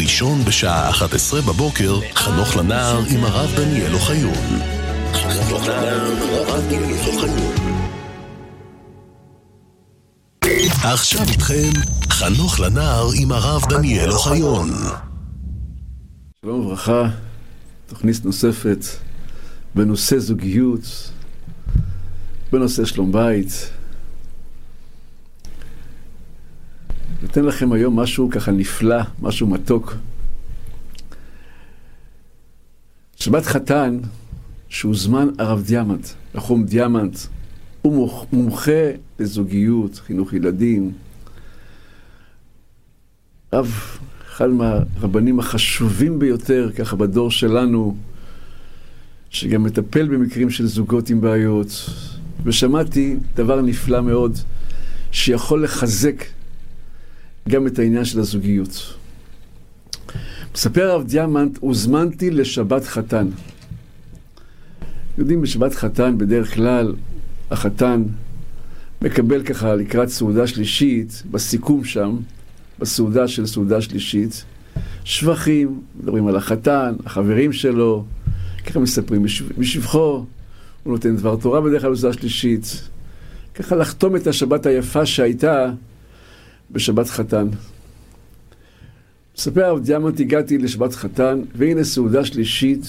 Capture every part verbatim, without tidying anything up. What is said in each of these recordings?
ראשון בשעה אחת עשרה בבוקר, חנוך לנער עם הרב דניאל אוחיון. חנוך לנער עם הרב דניאל אוחיון. עכשיו איתכם, חנוך לנער עם הרב דניאל אוחיון. שלום וברכה, תוכנית נוספת בנושא זוגיות, בנושא שלום בית. נתן לכם היום משהו ככה נפלא, משהו מתוק. שבת חתן, שהוא זמן הרב דיאמנט, רחום דיאמנט, הוא מומחה לזוגיות, חינוך ילדים. רב, אחד מהרבנים החשובים ביותר, ככה בדור שלנו, שגם מטפל במקרים של זוגות עם בעיות. ושמעתי דבר נפלא מאוד, שיכול לחזק גם את העניין של הזוגיות. מספר הרב דיאמנט, הוזמנתי לשבת חתן. יודעים, בשבת חתן בדרך כלל החתן מקבל ככה לקראת סעודה שלישית, בסיכום שם, בסעודה של סעודה שלישית, שבחים, מדברים על החתן, החברים שלו, ככה מספרים משבחו, הוא נותן דבר תורה בדרך כלל בסעודה שלישית, ככה לחתום את השבת היפה שהייתה בשבת חתן. מספר הרב דיאמנט, הגעתי לשבת חתן, והנה סעודה שלישית,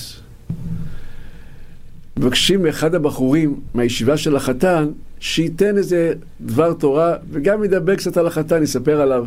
מבקשים מאחד הבחורים מהישיבה של החתן, שייתן איזה דבר תורה, וגם ידבר קצת על החתן, יספר עליו.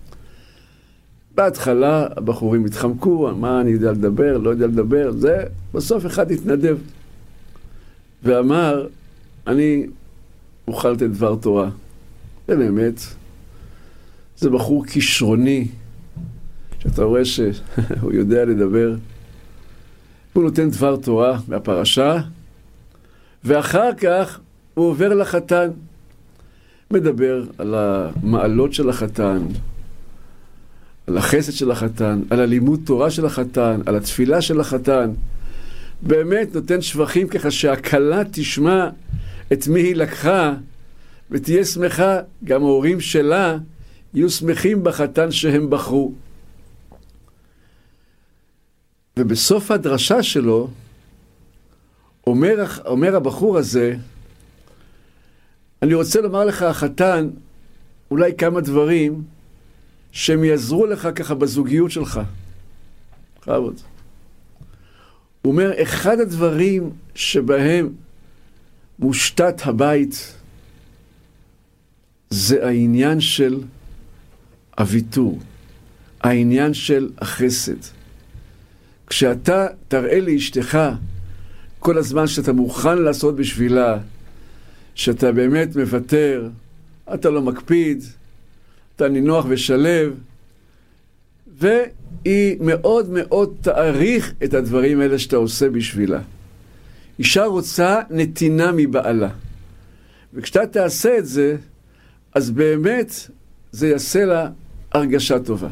בהתחלה הבחורים התחמקו, מה אני יודע לדבר, לא יודע לדבר, זה, בסוף אחד התנדב. ואמר, אני אוכל לתת דבר תורה. ובאמת, זה בחור כישרוני, שאתה רואה שהוא יודע לדבר. הוא נותן דבר תורה מהפרשה, ואחר כך הוא עובר לחתן, מדבר על המעלות של החתן, על החסד של החתן, על הלימוד תורה של החתן, על התפילה של החתן. באמת נותן שבחים ככה שהכלה תשמע את מי היא לקחה, ותהיה שמחה, גם ההורים שלה יהיו שמחים בחתן שהם בחרו. ובסוף הדרשה שלו, אומר, אומר הבחור הזה, אני רוצה לומר לך, החתן, אולי כמה דברים שהם יעזרו לך ככה בזוגיות שלך. חייבות. הוא אומר, אחד הדברים שבהם מושתת הבית, זה העניין של הוויתור, העניין של החסד. כשאתה תראה לאשתך כל הזמן שאתה מוכן לעשות בשבילה, שאתה באמת מוותר, אתה לא מקפיד, אתה נינוח ושלב, והיא מאוד מאוד תעריך את הדברים האלה שאתה עושה בשבילה. אישה רוצה נתינה מבעלה. וכשאתה תעשה את זה, אז באמת זה יעשה לה הרגשה טובה.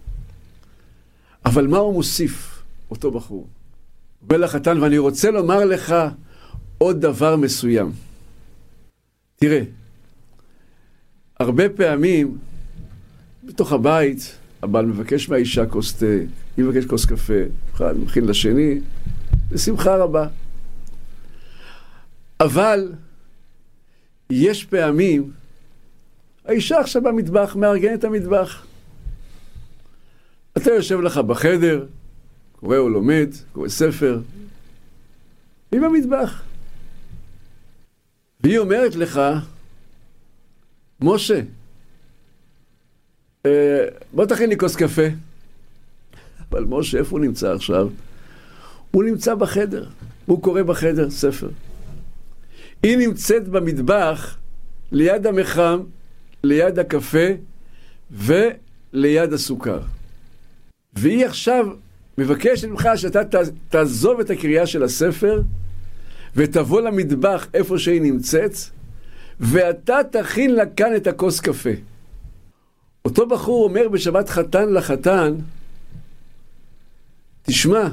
אבל מה הוא מוסיף, אותו בחור? הוא בא לחתן, ואני רוצה לומר לך עוד דבר מסוים. תראה, הרבה פעמים בתוך הבית, הבעל מבקש מהאישה כוס תה, היא מבקש כוס קפה, אחד מכין לשני, בשמחה רבה. אבל יש פעמים, האישה עכשיו במטבח, מארגן את המטבח. אתה יושב לך בחדר, קורא או לומד, קורא ספר, היא במטבח. והיא אומרת לך, משה, בוא תכין לי כוס קפה. אבל משה, איפה הוא נמצא עכשיו? הוא נמצא בחדר, הוא קורא בחדר ספר. היא נמצאת במטבח, ליד המחם, ליד הקפה וליד הסוכר. והיא עכשיו מבקשת ממך שאתה תעזוב את הקריאה של הספר ותבוא למטבח איפה שהיא נמצאת, ואתה תכין לה כאן את הכוס קפה. אותו בחור אומר בשבת חתן לחתן, תשמע,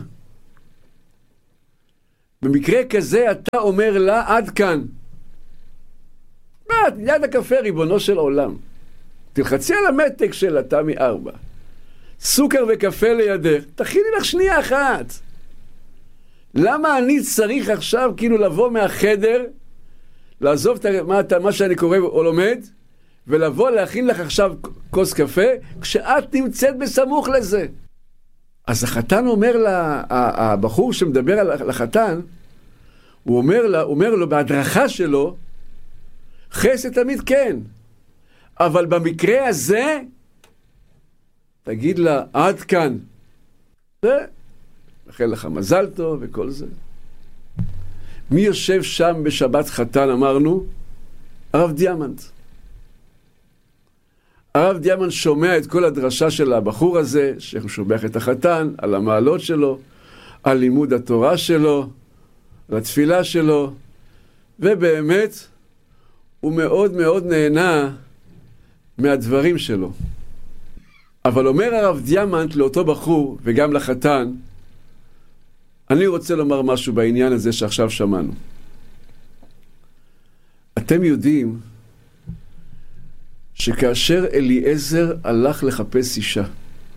במקרה כזה אתה אומר לה עד כאן. מה, יד הקפה ריבונו של עולם. תלחצי על המתק של התמי ארבע. סוכר וקפה לידך, תכיני לך שנייה אחת. למה אני צריך עכשיו כאילו לבוא מהחדר, לעזוב את מה, מה שאני קורא או לומד, ולבוא להכין לך עכשיו כוס קפה, כשאת נמצאת בסמוך לזה? אז החתן אומר לה, הבחור שמדבר על החתן, הוא אומר, לה, אומר לו בהדרכה שלו, חסד תמיד כן, אבל במקרה הזה, תגיד לה, עד כאן. ולכן לך מזל טוב וכל זה. מי יושב שם בשבת חתן, אמרנו? הרב דיאמנט. הרב דיאמנט שומע את כל הדרשה של הבחור הזה, שהוא שומח את החתן, על המעלות שלו, על לימוד התורה שלו, על התפילה שלו, ובאמת, הוא מאוד מאוד נהנה מהדברים שלו. אבל אומר הרב דיאמנט לאותו בחור, וגם לחתן, אני רוצה לומר משהו בעניין הזה שעכשיו שמענו. אתם יודעים שכאשר אליעזר הלך לחפש אישה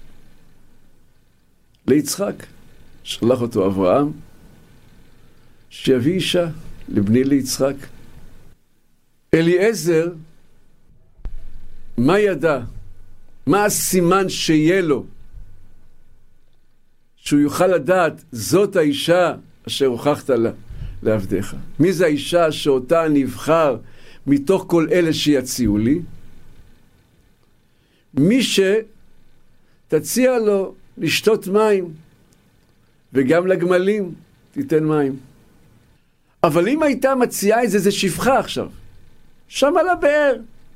ליצחק, שלח אותו אברהם שיביא אישה לבני ליצחק. אליעזר, מה ידע? מה הסימן שיהיה לו? שהוא יוכל לדעת, זאת האישה אשר הוכחת לה, לעבדיך. מי זה האישה שאותה נבחר מתוך כל אלה שיציעו לי? מי שתציע לו לשתות מים, וגם לגמלים תיתן מים. אבל אם הייתה מציעה את זה, זה שפחה עכשיו. שם על הבאר.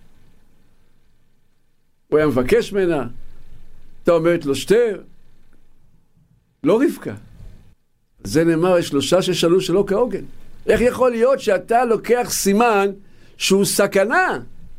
הוא היה מבקש ממנה, אתה אומרת לו שתר, לא רבקה. זה נאמר, יש שלושה ששאלו שלא כהוגן. איך יכול להיות שאתה לוקח סימן שהוא סכנה?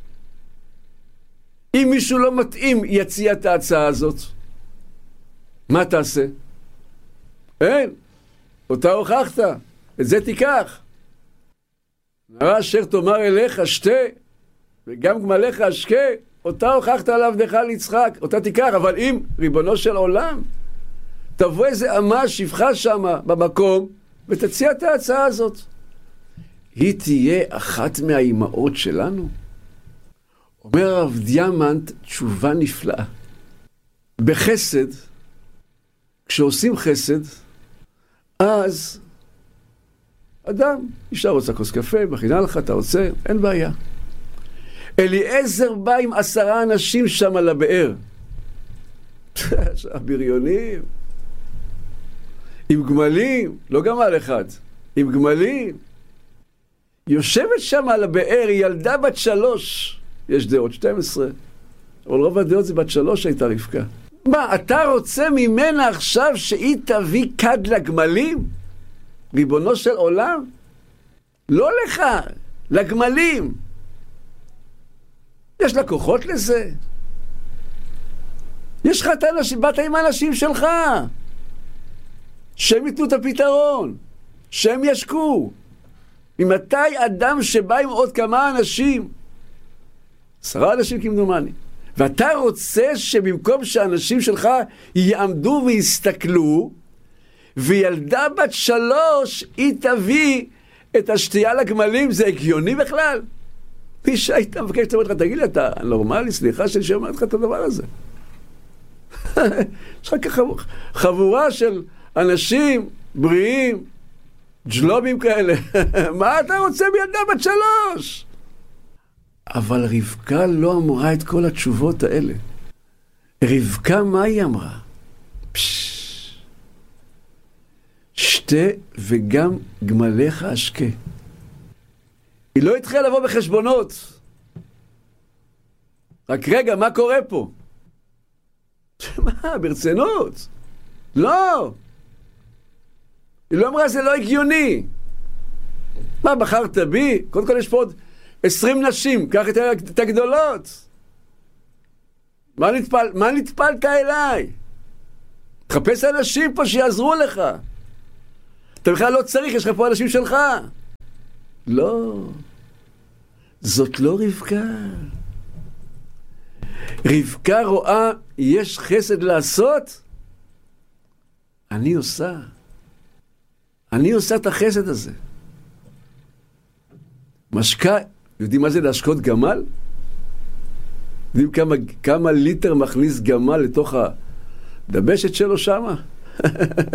אם מישהו לא מתאים יציע את ההצעה הזאת, מה תעשה? אין, אותה הוכחת, את זה תיקח. נראה אשר תאמר אליך שתה, וגם גמליך אשקה, אותה הוכחת על עבדך ליצחק, אותה תיקח. אבל אם ריבונו של עולם, תבוא איזה אמה שפחה שמה במקום, ותציע את ההצעה הזאת. היא תהיה אחת מהאימהות שלנו? אומר הרב דיאמנט תשובה נפלאה. בחסד, כשעושים חסד, אז אדם, אישה רוצה כוס קפה, מכינה לך, אתה רוצה, אין בעיה. אליעזר בא עם עשרה אנשים שם על הבאר. הבריונים, עם גמלים, לא גמל אחד, עם גמלים. יושבת שם על הבאר, היא ילדה בת שלוש, יש דעות שתים עשרה, אבל רוב הדעות זה בת שלוש הייתה רבקה. מה, אתה רוצה ממנה עכשיו שהיא תביא כד לגמלים? ריבונו של עולם? לא לך, לגמלים. יש לה כוחות לזה? יש לך את האנשים, באת עם האנשים שלך, שהם ייתנו את הפתרון, שהם ישקו. ממתי אדם שבא עם עוד כמה אנשים, עשרה אנשים כמדומני, ואתה רוצה שבמקום שהאנשים שלך יעמדו ויסתכלו, וילדה בת שלוש היא תביא את השתייה לגמלים, זה הגיוני בכלל? מי שהיית מבקש, אתה אומר לך, תגיד לי, אתה נורמלי, סליחה שאני שאומר לך את הדבר הזה. יש לך חבורה של אנשים בריאים, ג'לובים כאלה. מה אתה רוצה בילדה בת שלוש? אבל רבקה לא אמרה את כל התשובות האלה. רבקה מה היא אמרה? פשש. שתה וגם גמליך אשקה. היא לא התחילה לבוא בחשבונות. רק רגע, מה קורה פה? מה, ברצינות? לא. היא לא אמרה, זה לא הגיוני. מה, בחרת בי? קודם כל יש פה עוד עשרים נשים, קח את, את הגדולות. מה נטפל, מה נטפלת אליי? תחפש אנשים פה שיעזרו לך. אתה בכלל לא צריך, יש לך פה אנשים שלך. לא. זאת לא רבקה. רבקה רואה, יש חסד לעשות, אני עושה. אני עושה את החסד הזה. משקה, יודעים מה זה להשקות גמל? יודעים כמה, כמה ליטר מכניס גמל לתוך הדבשת שלו שמה?